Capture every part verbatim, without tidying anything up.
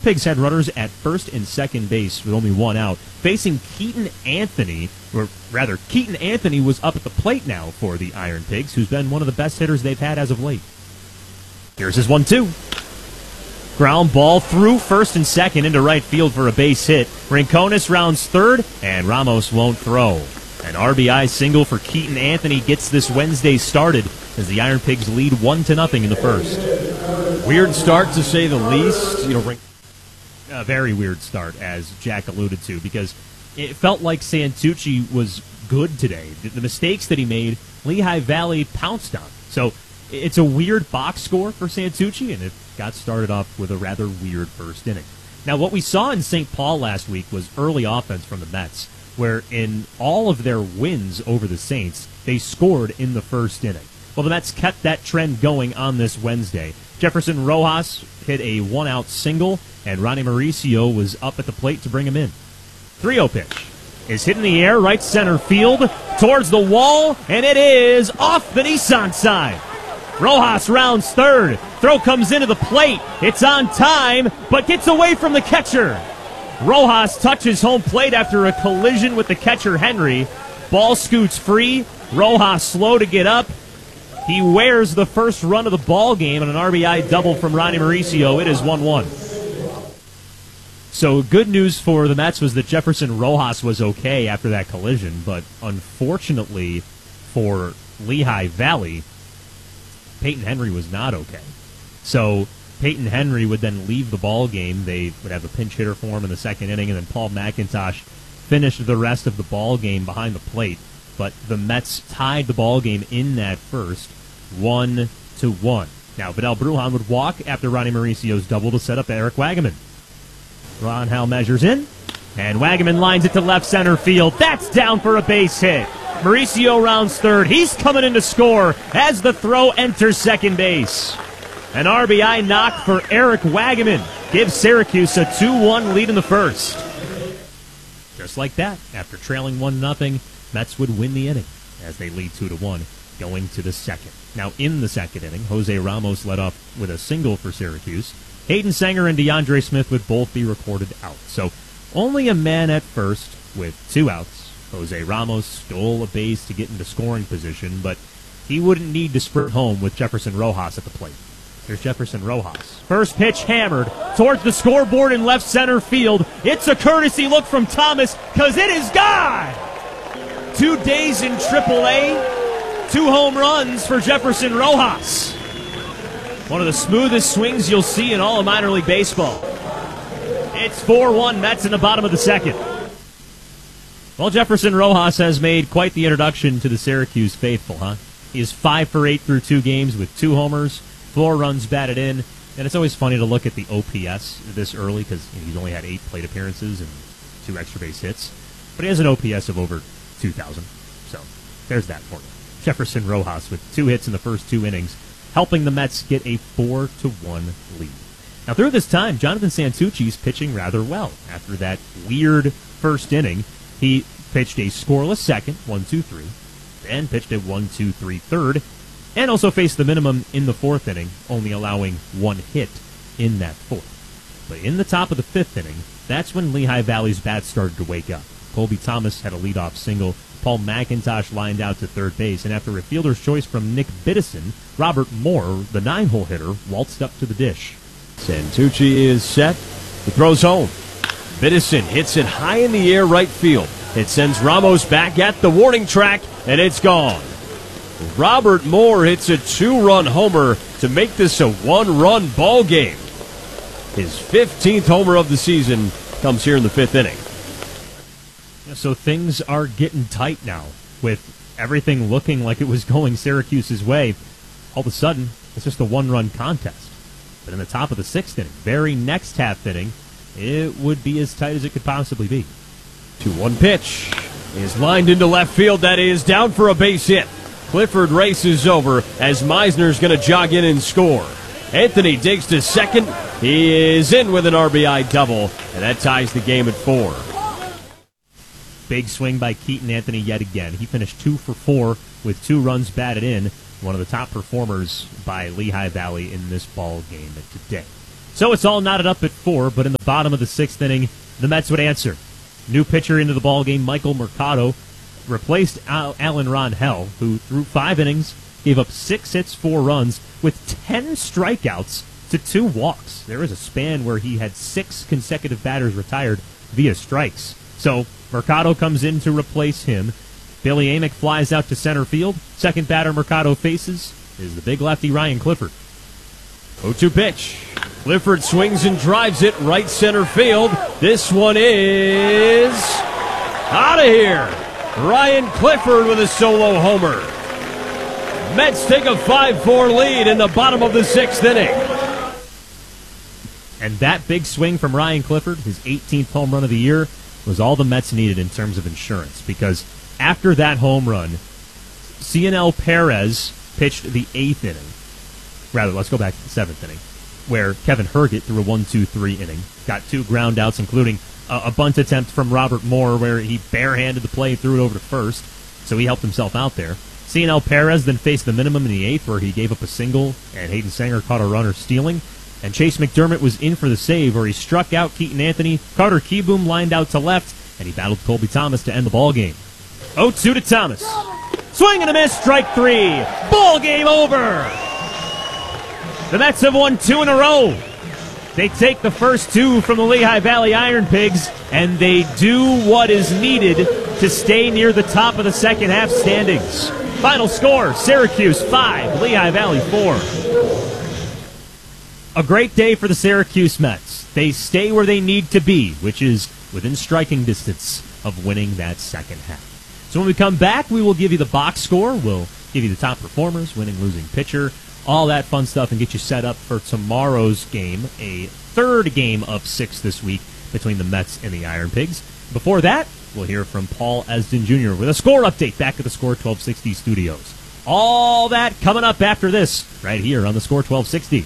Pigs had runners at first and second base with only one out, facing Keaton Anthony, or rather, Keaton Anthony was up at the plate now for the Iron Pigs, who's been one of the best hitters they've had as of late. Here's his one two. Ground ball through first and second into right field for a base hit. Rincones rounds third, and Ramos won't throw. An R B I single for Keaton Anthony gets this Wednesday started as the Iron Pigs lead one to nothing in the first. Weird start, to say the least. You know, a very weird start, as Jack alluded to, because it felt like Santucci was good today. The mistakes that he made, Lehigh Valley pounced on. So it's a weird box score for Santucci, and it got started off with a rather weird first inning. Now, what we saw in Saint Paul last week was early offense from the Mets, where in all of their wins over the Saints, they scored in the first inning. Well, the Mets kept that trend going on this Wednesday. Jefferson Rojas hit a one-out single, and Ronnie Mauricio was up at the plate to bring him in. three oh pitch is hit in the air, right center field, towards the wall, and it is off the Nissan side. Rojas rounds third. Throw comes into the plate. It's on time, but gets away from the catcher. Rojas touches home plate after a collision with the catcher, Henry. Ball scoots free. Rojas slow to get up. He wears the first run of the ball game on an R B I double from Ronnie Mauricio. It is one one. So good news for the Mets was that Jefferson Rojas was okay after that collision, but unfortunately for Lehigh Valley, Peyton Henry was not okay. So Peyton Henry would then leave the ball game. They would have a pinch hitter for him in the second inning, and then Paul McIntosh finished the rest of the ball game behind the plate. But the Mets tied the ball game in that first, one to one. Now, Vidal Brujan would walk after Ronnie Mauricio's double to set up Eric Wagaman. Ron Howell measures in, and Wagaman lines it to left center field. That's down for a base hit. Mauricio rounds third. He's coming in to score as the throw enters second base. An R B I knock for Eric Wagaman gives Syracuse a two one lead in the first. Just like that, after trailing one nothing, Mets would win the inning as they lead two to one going to the second. Now in the second inning, Jose Ramos led off with a single for Syracuse. Hayden Sanger and DeAndre Smith would both be recorded out. So only a man at first with two outs. Jose Ramos stole a base to get into scoring position, but he wouldn't need to sprint home with Jefferson Rojas at the plate. Here's Jefferson Rojas. First pitch hammered towards the scoreboard in left center field. It's a courtesy look from Thomas, because it is gone! Two days in triple A, two home runs for Jefferson Rojas. One of the smoothest swings you'll see in all of minor league baseball. It's four one Mets in the bottom of the second. Well, Jefferson Rojas has made quite the introduction to the Syracuse faithful, huh? He is five for eight through two games with two homers, four runs batted in, and it's always funny to look at the O P S this early because you know, he's only had eight plate appearances and two extra base hits, but he has an O P S of over two thousand, so there's that for you. Jefferson Rojas with two hits in the first two innings, helping the Mets get a four to one lead. Now through this time, Jonathan Santucci's pitching rather well. After that weird first inning, he pitched a scoreless second, one two three, then pitched a one two three third, and also faced the minimum in the fourth inning, only allowing one hit in that fourth. But in the top of the fifth inning, that's when Lehigh Valley's bats started to wake up. Colby Thomas had a leadoff single. Paul McIntosh lined out to third base, and after a fielder's choice from Nick Biddison, Robert Moore, the nine-hole hitter, waltzed up to the dish. Santucci is set. He throws home. Biddison hits it high in the air right field. It sends Ramos back at the warning track, and it's gone. Robert Moore hits a two-run homer to make this a one-run ball game. His fifteenth homer of the season comes here in the fifth inning. So things are getting tight now, with everything looking like it was going Syracuse's way. All of a sudden, it's just a one-run contest. But in the top of the sixth inning, very next half inning, it would be as tight as it could possibly be. two one pitch is lined into left field. That is down for a base hit. Clifford races over as Meisner's going to jog in and score. Anthony digs to second. He is in with an R B I double, and that ties the game at four. Big swing by Keaton Anthony yet again. He finished two for four with two runs batted in. One of the top performers by Lehigh Valley in this ball game today. So it's all knotted up at four, but in the bottom of the sixth inning, the Mets would answer. New pitcher into the ballgame, Michael Mercado, replaced Al- Alan Ronhell, who threw five innings, gave up six hits, four runs, with ten strikeouts to two walks. There was a span where he had six consecutive batters retired via strikes. So Mercado comes in to replace him. Billy Amick flies out to center field. Second batter Mercado faces is the big lefty Ryan Clifford. oh two pitch. Clifford swings and drives it right center field. This one is out of here. Ryan Clifford with a solo homer. Mets take a five four lead in the bottom of the sixth inning. And that big swing from Ryan Clifford, his eighteenth home run of the year, was all the Mets needed in terms of insurance, because after that home run, Cionel Perez pitched the eighth inning. Rather, let's go back to the seventh inning, where Kevin Herget threw a one two three inning, got two ground outs, including a, a bunt attempt from Robert Moore, where he barehanded the play and threw it over to first, so he helped himself out there. Cionel Perez then faced the minimum in the eighth, where he gave up a single, and Hayden Sanger caught a runner stealing. And Chase McDermott was in for the save, where he struck out Keaton Anthony. Carter Kieboom lined out to left, and he battled Colby Thomas to end the ball game. oh two to Thomas. Swing and a miss, strike three. Ball game over. The Mets have won two in a row. They take the first two from the Lehigh Valley Iron Pigs, and they do what is needed to stay near the top of the second half standings. Final score, Syracuse five, Lehigh Valley four. A great day for the Syracuse Mets. They stay where they need to be, which is within striking distance of winning that second half. So when we come back, we will give you the box score. We'll give you the top performers, winning, losing pitcher, all that fun stuff, and get you set up for tomorrow's game, a third game of six this week between the Mets and the Iron Pigs. Before that, we'll hear from Paul Esden Junior with a score update back at the Score twelve sixty studios. All that coming up after this, right here on the Score twelve sixty.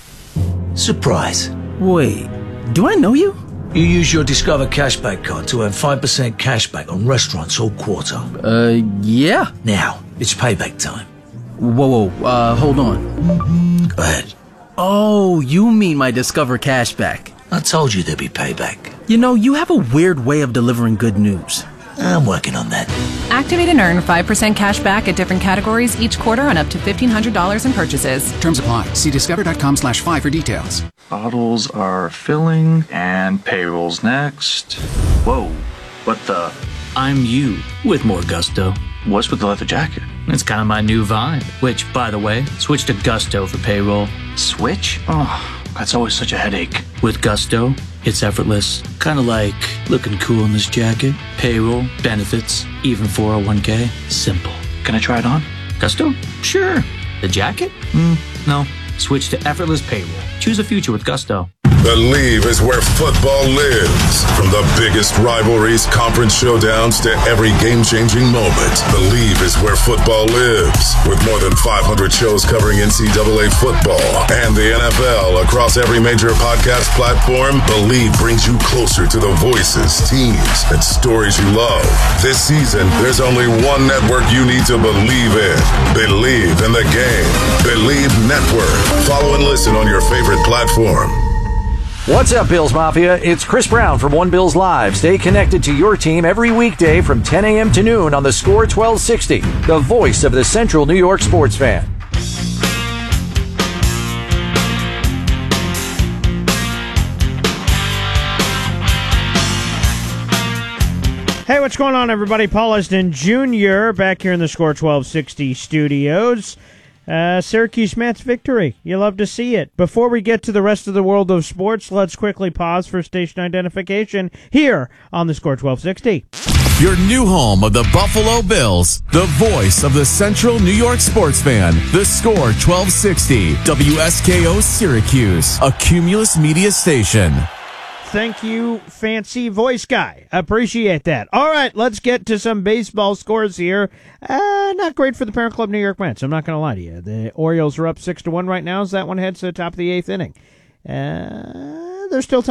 Surprise. Wait, do I know you? You use your Discover Cashback card to earn five percent cashback on restaurants all quarter. Uh, yeah. Now, it's payback time. Whoa, whoa, uh, hold on. Go ahead. Oh, you mean my Discover Cashback. I told you there'd be payback. You know, you have a weird way of delivering good news. I'm working on that. Activate and earn five percent cash back at different categories each quarter on up to fifteen hundred dollars in purchases. Terms apply. See discover.com slash five for details. Bottles are filling, and payroll's next. Whoa, what the? I'm you with more gusto. What's with the leather jacket? It's kind of my new vibe. Which, by the way, switch to Gusto for payroll. Switch? Oh, that's always such a headache. With Gusto, it's effortless. Kind of like looking cool in this jacket. Payroll, benefits, even four oh one k. Simple. Can I try it on? Gusto? Sure. The jacket? Mm, no. Switch to effortless payroll. Choose a future with Gusto. Believe is where football lives. From the biggest rivalries, conference showdowns, to every game-changing moment, Believe is where football lives. With more than five hundred shows covering N C double A football and the N F L across every major podcast platform, Believe brings you closer to the voices, teams, and stories you love. This season, there's only one network you need to believe in. Believe in the game. Believe Network. Follow and listen on your favorite platform. What's up, Bills Mafia? It's Chris Brown from One Bills Live. Stay connected to your team every weekday from ten a.m. to noon on the Score twelve sixty, the voice of the Central New York sports fan. Hey, what's going on, everybody? Paul Esden Junior back here in the Score twelve sixty studios. Uh, Syracuse Mets victory. You love to see it. Before we get to the rest of the world of sports, let's quickly pause for station identification here on the Score twelve sixty. Your new home of the Buffalo Bills, the voice of the Central New York sports fan, the Score twelve sixty, W S K O Syracuse, a Cumulus Media station. Thank you, fancy voice guy. Appreciate that. All right, let's get to some baseball scores here. Uh, not great for the Parent Club New York Mets. I'm not going to lie to you. The Orioles are up six to one right now as that one heads to the top of the eighth inning. Uh, there's still time.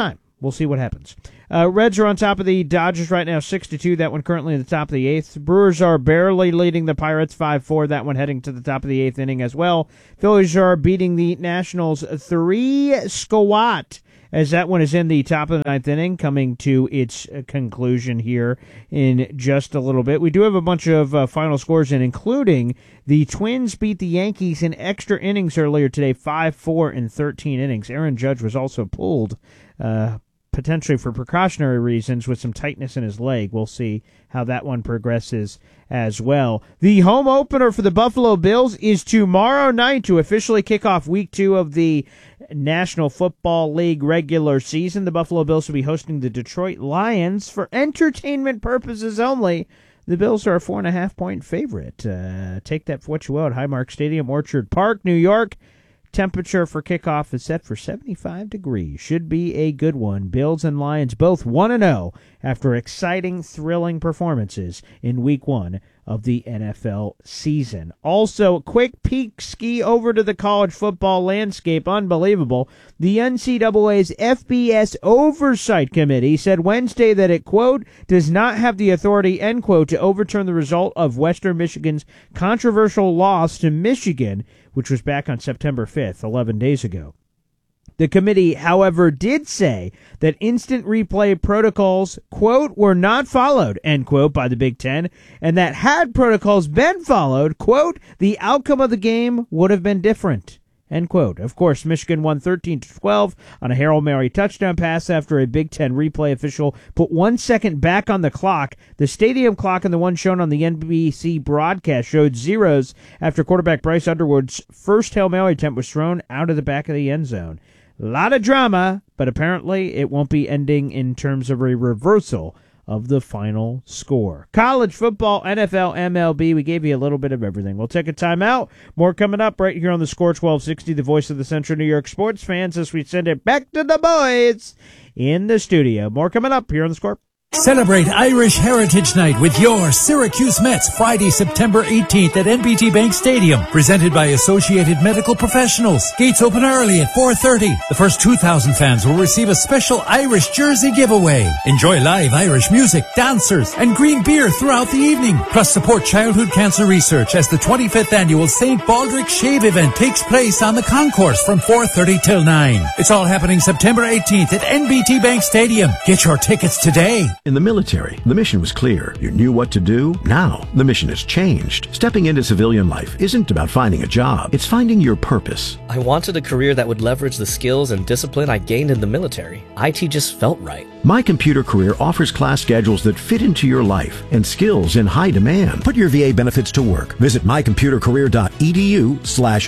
we'll see what happens. Uh, Reds are on top of the Dodgers right now, six to two. That one currently in the top of the eighth. Brewers are barely leading the Pirates five four. That one heading to the top of the eighth inning as well. Phillies are beating the Nationals three squat, as that one is in the top of the ninth inning, coming to its conclusion here in just a little bit. We do have a bunch of uh, final scores in, including the Twins beat the Yankees in extra innings earlier today, five four in thirteen innings. Aaron Judge was also pulled, uh, potentially for precautionary reasons, with some tightness in his leg. We'll see how that one progresses as well. The home opener for the Buffalo Bills is tomorrow night to officially kick off week two of the National Football League regular season. The Buffalo Bills will be hosting the Detroit Lions for entertainment purposes only. The Bills are a four and a half point favorite. Uh, take that for what you will at Highmark Stadium, Orchard Park, New York. Temperature for kickoff is set for seventy-five degrees. Should be a good one. Bills and Lions both one and oh after exciting, thrilling performances in week one of the N F L season. Also, quick peek ski over to the college football landscape. Unbelievable. The N C double A's F B S Oversight Committee said Wednesday that it, quote, does not have the authority, end quote, to overturn the result of Western Michigan's controversial loss to Michigan, which was back on September fifth, eleven days ago. The committee, however, did say that instant replay protocols, quote, were not followed, end quote, by the Big Ten, and that had protocols been followed, quote, the outcome of the game would have been different, end quote. Of course, Michigan won thirteen to twelve on a Hail Mary touchdown pass after a Big Ten replay official put one second back on the clock. The stadium clock and the one shown on the N B C broadcast showed zeros after quarterback Bryce Underwood's first Hail Mary attempt was thrown out of the back of the end zone. A lot of drama, but apparently it won't be ending in terms of a reversal of the final score. College football, N F L, M L B, we gave you a little bit of everything. We'll take a timeout. More coming up right here on the Score twelve sixty, the voice of the Central New York sports fans, as we send it back to the boys in the studio. More coming up here on the Score. Celebrate Irish Heritage Night with your Syracuse Mets Friday, September eighteenth at N B T Bank Stadium. Presented by Associated Medical Professionals. Gates open early at four thirty. The first two thousand fans will receive a special Irish jersey giveaway. Enjoy live Irish music, dancers, and green beer throughout the evening. Plus support childhood cancer research as the twenty-fifth annual Saint Baldrick Shave event takes place on the concourse from four thirty till nine. It's all happening September eighteenth at N B T Bank Stadium. Get your tickets today. In the military, the mission was clear. You knew what to do. Now, the mission has changed. Stepping into civilian life isn't about finding a job. It's finding your purpose. I wanted a career that would leverage the skills and discipline I gained in the military. I T just felt right. My Computer Career offers class schedules that fit into your life and skills in high demand. Put your V A benefits to work. Visit mycomputercareer.edu slash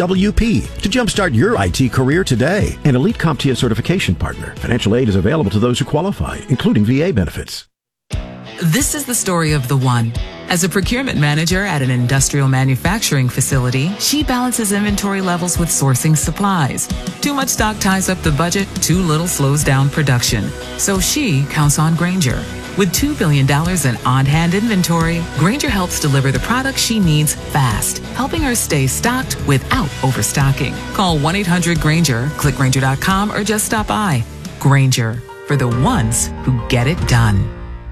CWP to jumpstart your I T career today. An Elite CompTIA certification partner. Financial aid is available to those who qualify, including V A benefits. This is the story of the one. As a procurement manager at an industrial manufacturing facility, she balances inventory levels with sourcing supplies. Too much stock ties up the budget, too little slows down production. So she counts on Grainger. With two billion dollars in on-hand inventory, Grainger helps deliver the products she needs fast, helping her stay stocked without overstocking. Call one eight hundred Grainger, click Grainger dot com, or just stop by. Grainger, for the ones who get it done.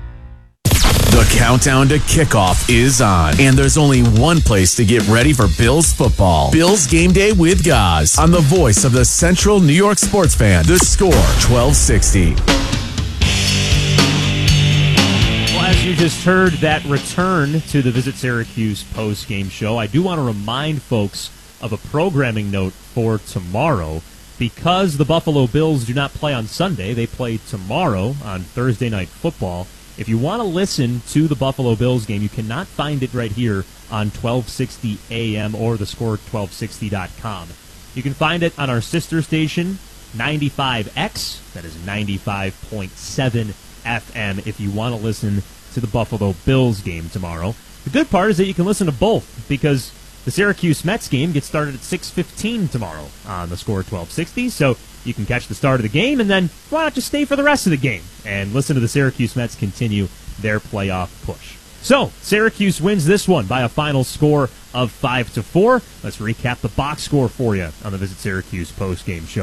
The countdown to kickoff is on, and there's only one place to get ready for Bills football. Bills Game Day with Gaz on the voice of the Central New York sports fan, The Score twelve sixty. Well, as you just heard that return to the Visit Syracuse post-game show, I do want to remind folks of a programming note for tomorrow. Because the Buffalo Bills do not play on Sunday, they play tomorrow on Thursday Night Football. If you want to listen to the Buffalo Bills game, you cannot find it right here on twelve sixty A M or the score twelve sixty dot com. You can find it on our sister station, ninety-five X, that is ninety-five point seven F M, if you want to listen to the Buffalo Bills game tomorrow. The good part is that you can listen to both, because the Syracuse Mets game gets started at six fifteen tomorrow on the Score twelve sixty, so you can catch the start of the game, and then why not just stay for the rest of the game and listen to the Syracuse Mets continue their playoff push. So, Syracuse wins this one by a final score of five to four. Let's recap the box score for you on the Visit Syracuse post-game show.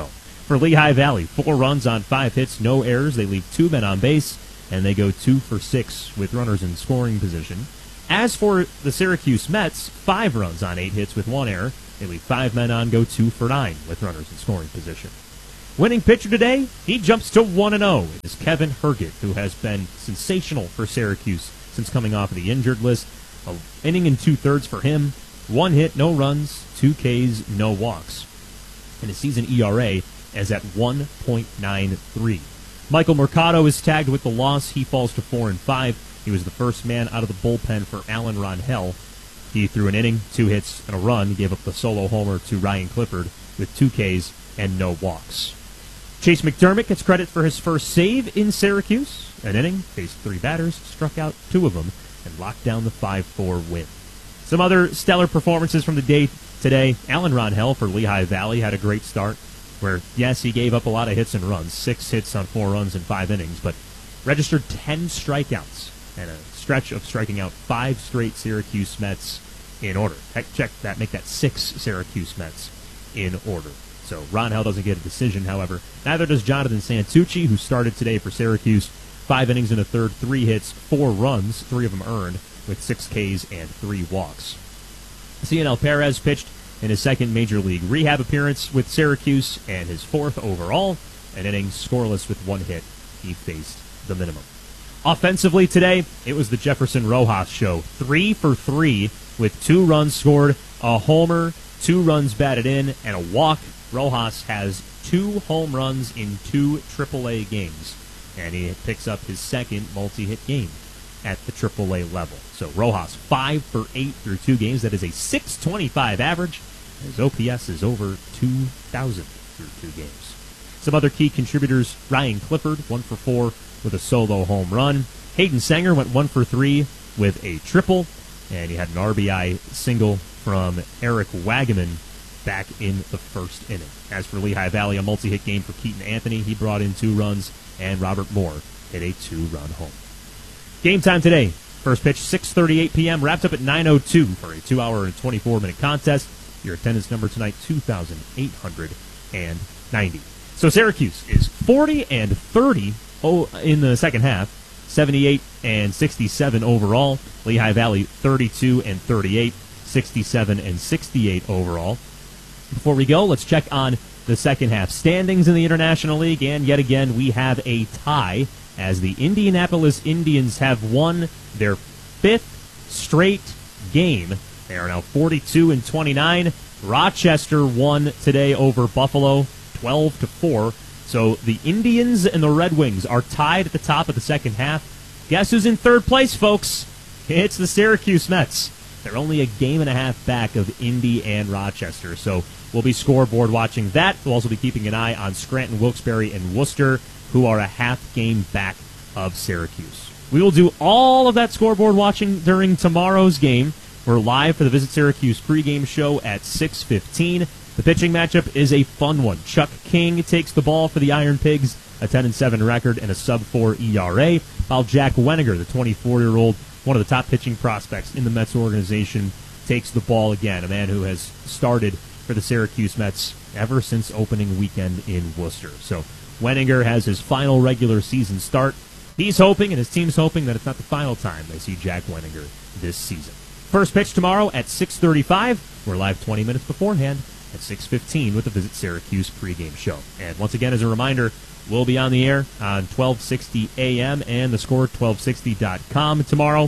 For Lehigh Valley, four runs on five hits, no errors. They leave two men on base, and they go two for six with runners in scoring position. As for the Syracuse Mets, five runs on eight hits with one error. They leave five men on, go two for nine with runners in scoring position. Winning pitcher today, he jumps to one and oh. It is Kevin Herget, who has been sensational for Syracuse since coming off of the injured list. An inning and two-thirds for him. One hit, no runs, two Ks, no walks. And his season E R A is at one point nine three. Michael Mercado is tagged with the loss. He falls to four and five. He was the first man out of the bullpen for Alan Ronhell. He threw an inning, two hits, and a run. He gave up the solo homer to Ryan Clifford with two Ks and no walks. Chase McDermott gets credit for his first save in Syracuse. An inning, faced three batters, struck out two of them, and locked down the five four win. Some other stellar performances from the day today. Alan Ronhell for Lehigh Valley had a great start, where, yes, he gave up a lot of hits and runs, six hits on four runs in five innings, but registered ten strikeouts and a stretch of striking out five straight Syracuse Mets in order. Heck, check that, make that six Syracuse Mets in order. So Ronhell doesn't get a decision, however. Neither does Jonathan Santucci, who started today for Syracuse. Five innings and a third, three hits, four runs, three of them earned, with six Ks and three walks. Cionel Perez pitched in his second Major League rehab appearance with Syracuse, and his fourth overall, an inning scoreless with one hit. He faced the minimum. Offensively today, it was the Jefferson Rojas show. Three for three with two runs scored, a homer, two runs batted in, and a walk. Rojas has two home runs in two triple A games, and he picks up his second multi-hit game at the triple A level. So Rojas, five for eight through two games. That is a six twenty-five average. His O P S is over two thousand through two games. Some other key contributors, Ryan Clifford, one for four with a solo home run. Hayden Sanger went one for three with a triple, and he had an R B I single from Eric Wagaman back in the first inning. As for Lehigh Valley, a multi-hit game for Keaton Anthony. He brought in two runs, and Robert Moore hit a two-run home. Game time today. First pitch, six thirty-eight p.m., wrapped up at nine oh two for a two-hour and twenty-four minute contest. Your attendance number tonight, two thousand eight hundred ninety. So Syracuse is forty and thirty in the second half, seventy-eight and sixty-seven overall. Lehigh Valley, thirty-two and thirty-eight, sixty-seven and sixty-eight overall. Before we go, let's check on the second half standings in the International League, and yet again we have a tie as the Indianapolis Indians have won their fifth straight game. They are now forty-two and twenty-nine. Rochester won today over Buffalo, twelve to four. So the Indians and the Red Wings are tied at the top of the second half. Guess who's in third place, folks? It's the Syracuse Mets. They're only a game and a half back of Indy and Rochester. So we'll be scoreboard watching that. We'll also be keeping an eye on Scranton, Wilkes-Barre, and Worcester, who are a half game back of Syracuse. We will do all of that scoreboard watching during tomorrow's game. We're live for the Visit Syracuse pregame show at six fifteen. The pitching matchup is a fun one. Chuck King takes the ball for the Iron Pigs, a ten and seven record and a sub four E R A, while Jack Weniger, the twenty-four-year-old, one of the top pitching prospects in the Mets organization, takes the ball again, a man who has started for the Syracuse Mets ever since opening weekend in Worcester. So Weniger has his final regular season start. He's hoping, and his team's hoping, that it's not the final time they see Jack Weniger this season. First pitch tomorrow at six thirty-five. We're live twenty minutes beforehand at six fifteen with the Visit Syracuse pregame show. And once again, as a reminder, we'll be on the air on twelve sixty a.m. and the score twelve sixty dot com tomorrow.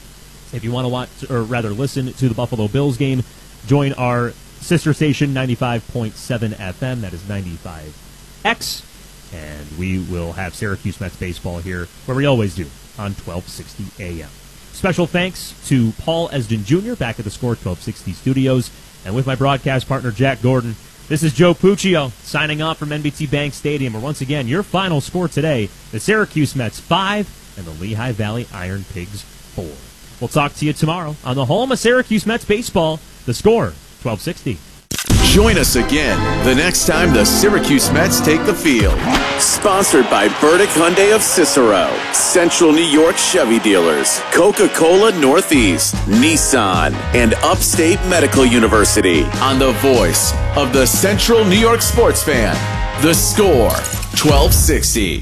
If you want to watch, or rather listen to the Buffalo Bills game, join our sister station, ninety-five point seven F M. That is ninety-five X. And we will have Syracuse Mets baseball here, where we always do, on twelve sixty a.m. Special thanks to Paul Esden Junior back at the Score twelve sixty studios. And with my broadcast partner, Jack Gordon, this is Joe Puccio signing off from N B T Bank Stadium, where once again, your final score today, the Syracuse Mets five and the Lehigh Valley Iron Pigs four. We'll talk to you tomorrow on the home of Syracuse Mets baseball, the Score twelve sixty. Join us again the next time the Syracuse Mets take the field. Sponsored by Burdick Hyundai of Cicero, Central New York Chevy Dealers, Coca-Cola Northeast, Nissan, and Upstate Medical University on the voice of the Central New York sports fan, The Score, twelve sixty.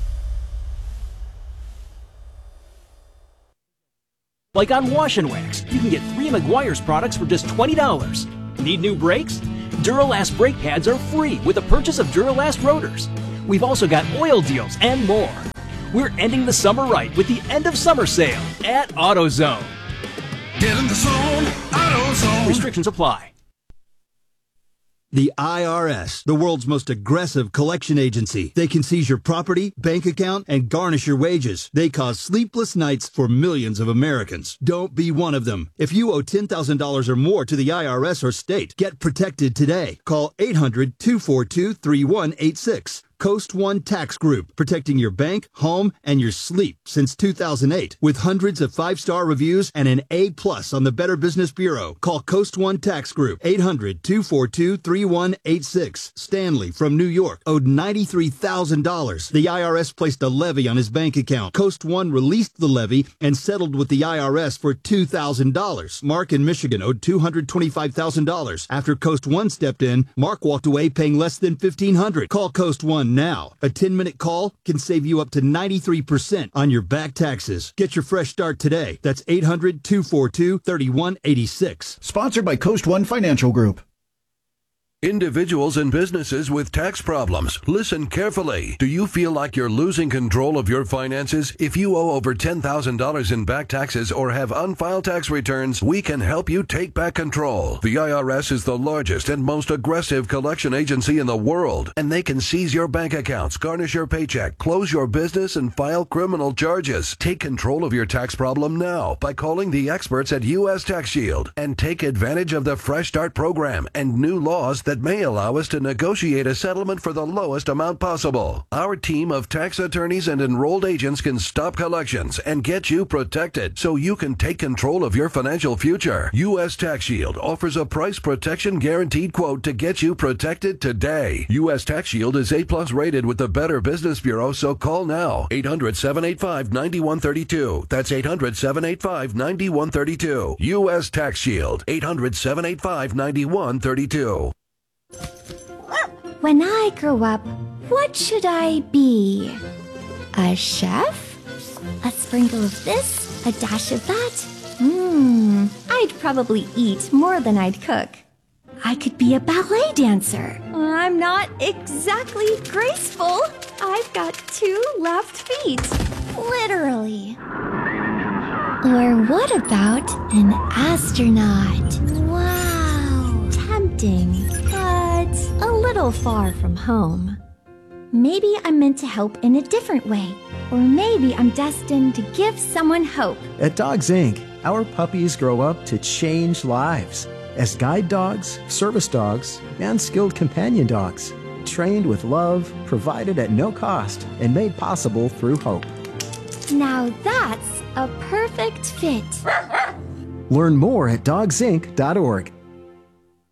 Like on Wash and Wax, you can get three Meguiar's products for just twenty dollars. Need new brakes? Duralast brake pads are free with the purchase of Duralast rotors. We've also got oil deals and more. We're ending the summer right with the end of summer sale at AutoZone. Get in the zone, AutoZone. Restrictions apply. The I R S, the world's most aggressive collection agency. They can seize your property, bank account, and garnish your wages. They cause sleepless nights for millions of Americans. Don't be one of them. If you owe ten thousand dollars or more to the I R S or state, get protected today. Call eight hundred, two four two, three one eight six. Coast One Tax Group, protecting your bank, home, and your sleep since two thousand eight. With hundreds of five-star reviews and an A plus on the Better Business Bureau. Call Coast One Tax Group, eight hundred, two four two, three one eight six. Stanley from New York owed ninety-three thousand dollars. The I R S placed a levy on his bank account. Coast One released the levy and settled with the I R S for two thousand dollars. Mark in Michigan owed two hundred twenty-five thousand dollars. After Coast One stepped in, Mark walked away paying less than fifteen hundred dollars. Call Coast One now. A ten-minute call can save you up to ninety-three percent on your back taxes. Get your fresh start today. That's eight hundred, two four two, three one eight six. Sponsored by Coast One Financial Group. Individuals and businesses with tax problems, listen carefully. Do you feel like you're losing control of your finances? If you owe over ten thousand dollars in back taxes or have unfiled tax returns, we can help you take back control. The I R S is the largest and most aggressive collection agency in the world, and they can seize your bank accounts, garnish your paycheck, close your business, and file criminal charges. Take control of your tax problem now by calling the experts at U S Tax Shield and take advantage of the Fresh Start program and new laws that that may allow us to negotiate a settlement for the lowest amount possible. Our team of tax attorneys and enrolled agents can stop collections and get you protected so you can take control of your financial future. U S Tax Shield offers a price protection guaranteed quote to get you protected today. U S Tax Shield is A plus rated with the Better Business Bureau, so call now. eight hundred, seven eight five, nine one three two. That's eight hundred, seven eight five, nine one three two. U S Tax Shield. eight hundred, seven eight five, nine one three two. When I grow up, what should I be? A chef? A sprinkle of this, a dash of that? Mmm, I'd probably eat more than I'd cook. I could be a ballet dancer. I'm not exactly graceful. I've got two left feet. Literally. Or what about an astronaut? Wow, tempting, but a little far from home. Maybe I'm meant to help in a different way. Or maybe I'm destined to give someone hope. At Dogs Incorporated, our puppies grow up to change lives as guide dogs, service dogs, and skilled companion dogs, trained with love, provided at no cost, and made possible through hope. Now that's a perfect fit. Learn more at dogs inc dot org.